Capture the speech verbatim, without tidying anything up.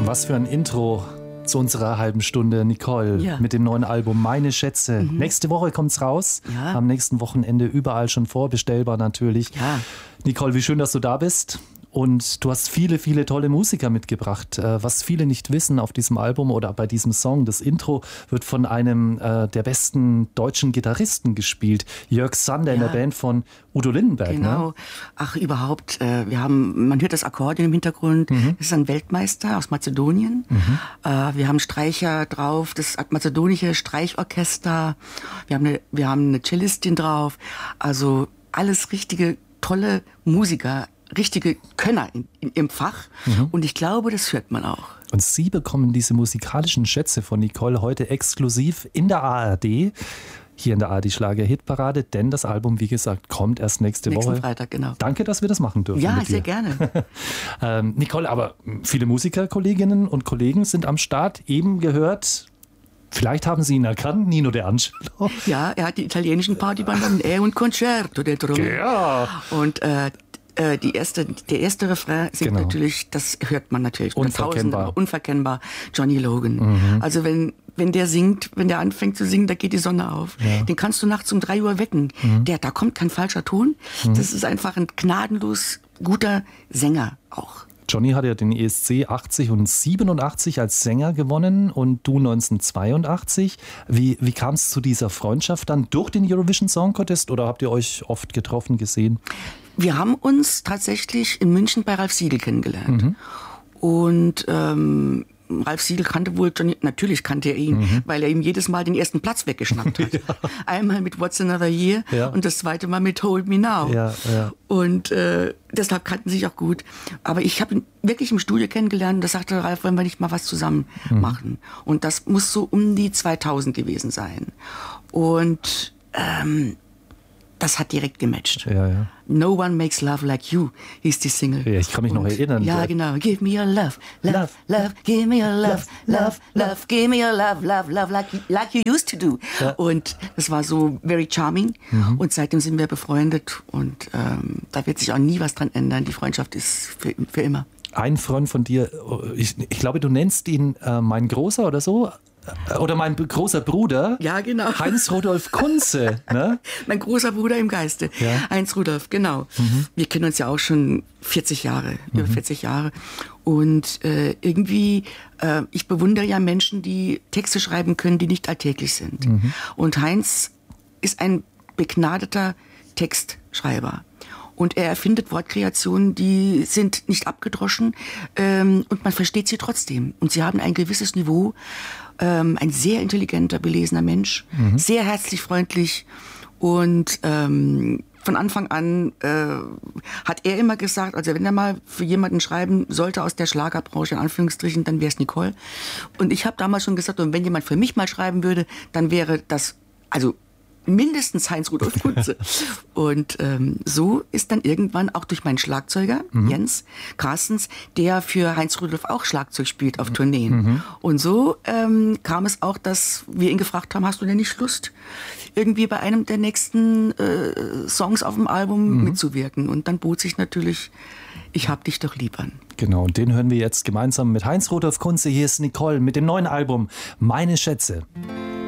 Was für ein Intro zu unserer halben Stunde, Nicole, ja. mit dem neuen Album Meine Schätze. Mhm. Nächste Woche kommt's raus, ja. am nächsten Wochenende überall schon vorbestellbar natürlich. Ja. Nicole, wie schön, dass du da bist. Und du hast viele, viele tolle Musiker mitgebracht. Was viele nicht wissen auf diesem Album oder bei diesem Song, das Intro wird von einem äh, der besten deutschen Gitarristen gespielt, Jörg Sander, ja. in der Band von Udo Lindenberg. Genau. Ne? Ach, überhaupt. Äh, wir haben, man hört das Akkordeon im Hintergrund. Mhm. Das ist ein Weltmeister aus Mazedonien. Mhm. Äh, wir haben Streicher drauf, das mazedonische Streichorchester. Wir haben eine, wir haben eine Cellistin drauf. Also alles richtige, tolle Musiker. Richtige Könner in, in, im Fach. Mhm. Und ich glaube, das hört man auch. Und Sie bekommen diese musikalischen Schätze von Nicole heute exklusiv in der A R D. Hier in der A R D Schlager-Hitparade, denn das Album, wie gesagt, kommt erst nächste Nächsten Woche. Freitag, genau. Danke, dass wir das machen dürfen. Ja, sehr gerne. ähm, Nicole, aber viele Musikerkolleginnen und Kollegen sind am Start. Eben gehört... Vielleicht haben Sie ihn erkannt, Nino De Angelo. Ja, er hat die italienischen Partybanden, E un concerto dentro me. Ja. Und äh, die erste, der erste Refrain singt genau. natürlich, das hört man natürlich. Unverkennbar. Unverkennbar, Johnny Logan. Mhm. Also wenn, wenn der singt, wenn der anfängt zu singen, da geht die Sonne auf. Ja. Den kannst du nachts um drei Uhr wecken. Mhm. Der, da kommt kein falscher Ton. Mhm. Das ist einfach ein gnadenlos guter Sänger auch. Johnny hat ja den E S C achtzig und siebenundachtzig als Sänger gewonnen und du neunzehnhundertzweiundachtzig. Wie, wie kam es zu dieser Freundschaft dann durch den Eurovision Song Contest oder habt ihr euch oft getroffen gesehen? Wir haben uns tatsächlich in München bei Ralf Siegel kennengelernt. Mhm. Und ähm, Ralf Siegel kannte wohl Johnny, natürlich kannte er ihn, mhm. weil er ihm jedes Mal den ersten Platz weggeschnappt hat. Ja. Einmal mit What's Another Year ja. und das zweite Mal mit Hold Me Now. Ja, ja. Und äh, deshalb kannten sie sich auch gut. Aber ich habe ihn wirklich im Studio kennengelernt und da sagte Ralf, wollen wir nicht mal was zusammen mhm. machen? Und das muss so um die zweitausend gewesen sein. Und ähm, das hat direkt gematcht. Ja, ja. No One Makes Love Like You hieß die Single. Ja, ich kann mich und, noch erinnern. Ja, genau. Give me your love, love, love, give me your love, love, love, give me your love, love, love, like you, like you used to do. Ja. Und das war so very charming. Mhm. Und seitdem sind wir befreundet und ähm, da wird sich auch nie was dran ändern. Die Freundschaft ist für, für immer. Ein Freund von dir, ich, ich glaube, du nennst ihn äh, mein Großer oder so. Oder mein großer Bruder, ja, genau. Heinz-Rudolf Kunze. Ne? Mein großer Bruder im Geiste, ja. Heinz-Rudolf, genau. Mhm. Wir kennen uns ja auch schon vierzig Jahre, mhm. über vierzig Jahre. Und äh, irgendwie, äh, ich bewundere ja Menschen, die Texte schreiben können, die nicht alltäglich sind. Mhm. Und Heinz ist ein begnadeter Textschreiber. Und er erfindet Wortkreationen, die sind nicht abgedroschen ähm, und man versteht sie trotzdem. Und sie haben ein gewisses Niveau. Ähm, ein sehr intelligenter, belesener Mensch, mhm. sehr herzlich, freundlich und ähm, von Anfang an äh, hat er immer gesagt, also wenn er mal für jemanden schreiben sollte aus der Schlagerbranche, in Anführungsstrichen, dann wäre es Nicole. Und ich habe damals schon gesagt, und wenn jemand für mich mal schreiben würde, dann wäre das, also mindestens Heinz-Rudolf Kunze. Und ähm, so ist dann irgendwann auch durch meinen Schlagzeuger, mhm. Jens Carstens, der für Heinz-Rudolf auch Schlagzeug spielt auf Tourneen. Mhm. Und so ähm, kam es auch, dass wir ihn gefragt haben, hast du denn nicht Lust, irgendwie bei einem der nächsten äh, Songs auf dem Album mhm. mitzuwirken? Und dann bot sich natürlich Ich hab dich doch lieb an. Genau, und den hören wir jetzt gemeinsam mit Heinz-Rudolf Kunze. Hier ist Nicole mit dem neuen Album Meine Schätze.